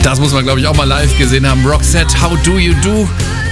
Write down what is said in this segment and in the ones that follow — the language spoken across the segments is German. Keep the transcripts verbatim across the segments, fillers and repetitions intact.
Das muss man, glaube ich, auch mal live gesehen haben. Roxette, How Do You Do?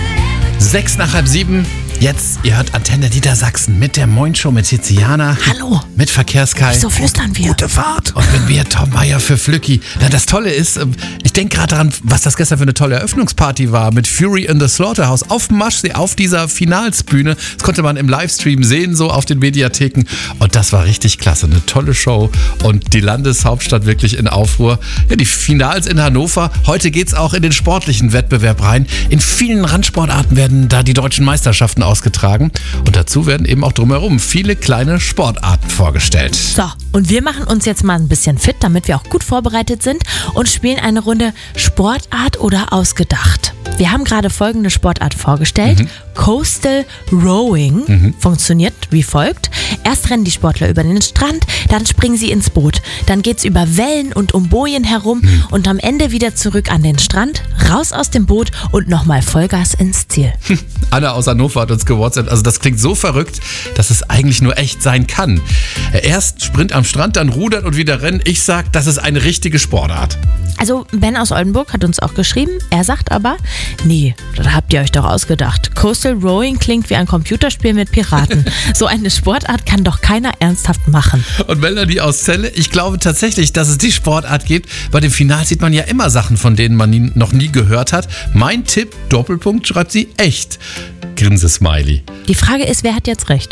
Sechs nach halb sieben. Jetzt, ihr hört Antenne Niedersachsen mit der Moin-Show mit Tiziana. Hallo. Mit Verkehrskai. Wieso flüstern wir? Gute Fahrt. Und mit mir, Tom Meyer für Flücki. Na, das Tolle ist, ich denke gerade daran, was das gestern für eine tolle Eröffnungsparty war mit Fury in the Slaughterhouse auf dem Maschsee, auf dieser Finalsbühne. Das konnte man im Livestream sehen, so auf den Mediatheken. Und das war richtig klasse. Eine tolle Show. Und die Landeshauptstadt wirklich in Aufruhr. Ja, die Finals in Hannover. Heute geht's auch in den sportlichen Wettbewerb rein. In vielen Randsportarten werden da die deutschen Meisterschaften ausgetragen. Und dazu werden eben auch drumherum viele kleine Sportarten vorgestellt. So, und wir machen uns jetzt mal ein bisschen fit, damit wir auch gut vorbereitet sind und spielen eine Runde Sportart oder ausgedacht. Wir haben gerade folgende Sportart vorgestellt. Mhm. Coastal Rowing mhm. funktioniert wie folgt. Erst rennen die Sportler über den Strand, dann springen sie ins Boot. Dann geht's über Wellen und um Bojen herum mhm. und am Ende wieder zurück an den Strand, raus aus dem Boot und nochmal Vollgas ins Ziel. Anna aus Hannover hat uns gewhatsappt. Also das klingt so verrückt, dass es eigentlich nur echt sein kann. Erst Sprint am Strand, dann rudern und wieder rennen. Ich sag, das ist eine richtige Sportart. Also Ben aus Oldenburg hat uns auch geschrieben. Er sagt aber, nee, das habt ihr euch doch ausgedacht. Coastal Rowing klingt wie ein Computerspiel mit Piraten. So eine Sportart kann doch keiner ernsthaft machen. Und Melanie aus Celle, ich glaube tatsächlich, dass es die Sportart gibt. Bei dem Final sieht man ja immer Sachen, von denen man nie, noch nie gehört hat. Mein Tipp, Doppelpunkt, schreibt sie, echt. Grinse-Smiley. Die Frage ist, wer hat jetzt recht?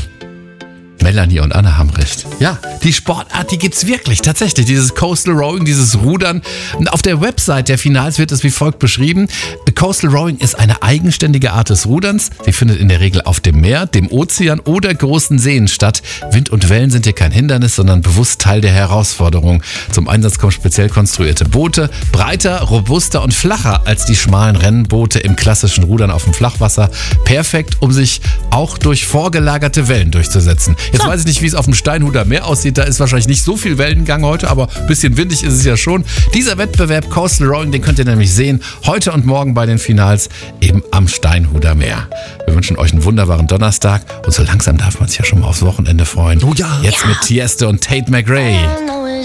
Melanie und Anna haben recht. Ja, die Sportart, die gibt's wirklich, tatsächlich. Dieses Coastal Rowing, dieses Rudern. Und auf der Website der Finals wird es wie folgt beschrieben. Coastal Rowing ist eine eigenständige Art des Ruderns. Sie findet in der Regel auf dem Meer, dem Ozean oder großen Seen statt. Wind und Wellen sind hier kein Hindernis, sondern bewusst Teil der Herausforderung. Zum Einsatz kommen speziell konstruierte Boote, breiter, robuster und flacher als die schmalen Rennboote im klassischen Rudern auf dem Flachwasser. Perfekt, um sich auch durch vorgelagerte Wellen durchzusetzen. Jetzt weiß ich nicht, wie es auf dem Steinhuder Meer aussieht. Da ist wahrscheinlich nicht so viel Wellengang heute, aber ein bisschen windig ist es ja schon. Dieser Wettbewerb Coastal Rowing, den könnt ihr nämlich sehen, heute und morgen bei den Finals eben am Steinhuder Meer. Wir wünschen euch einen wunderbaren Donnerstag und so langsam darf man sich ja schon mal aufs Wochenende freuen. Oh ja. Jetzt ja. mit Tiësto und Tate McRae.